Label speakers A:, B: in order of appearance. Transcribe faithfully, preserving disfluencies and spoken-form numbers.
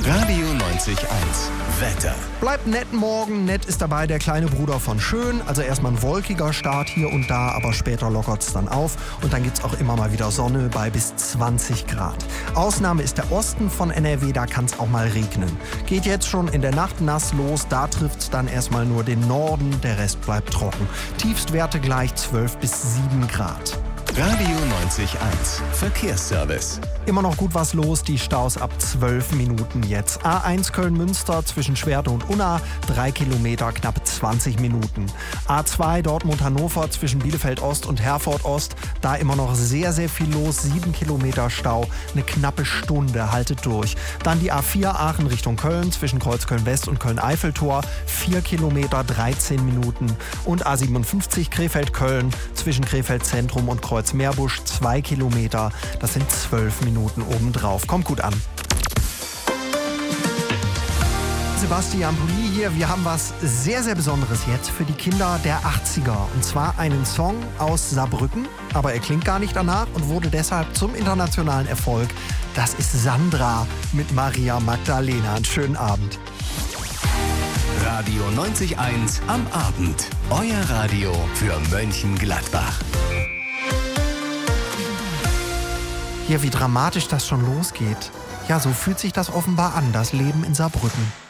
A: Radio neunzig eins. Wetter.
B: Bleibt nett morgen. Nett ist dabei der kleine Bruder von schön. Also erstmal ein wolkiger Start hier und da, aber später lockert es dann auf. Und dann gibt es auch immer mal wieder Sonne bei bis zwanzig Grad. Ausnahme ist der Osten von N R W, da kann es auch mal regnen. Geht jetzt schon in der Nacht nass los, da trifft es dann erstmal nur den Norden, der Rest bleibt trocken. Tiefstwerte gleich zwölf bis sieben Grad.
A: Radio neunzig eins. Verkehrsservice.
B: Immer noch gut was los, die Staus ab zwölf Minuten jetzt. A eins Köln-Münster zwischen Schwerte und Unna, drei Kilometer, knapp zwanzig Minuten. A zwei Dortmund-Hannover zwischen Bielefeld-Ost und Herford-Ost, da immer noch sehr, sehr viel los, sieben Kilometer Stau, eine knappe Stunde, haltet durch. Dann die A vier Aachen Richtung Köln zwischen Kreuzköln-West und Köln-Eiffeltor, vier Kilometer, dreizehn Minuten. Und A siebenundfünfzig Krefeld-Köln zwischen Krefeld-Zentrum und Kreuz-Meerbusch, zwei Kilometer, das sind zwölf Minuten obendrauf. Kommt gut an. Sebastian Bulli hier. Wir haben was sehr, sehr Besonderes jetzt für die Kinder der achtziger. Und zwar einen Song aus Saarbrücken, aber er klingt gar nicht danach und wurde deshalb zum internationalen Erfolg. Das ist Sandra mit Maria Magdalena. Einen schönen Abend.
A: Radio neunzig eins am Abend. Euer Radio für Mönchengladbach.
B: Hier, wie dramatisch das schon losgeht. Ja, so fühlt sich das offenbar an, das Leben in Saarbrücken.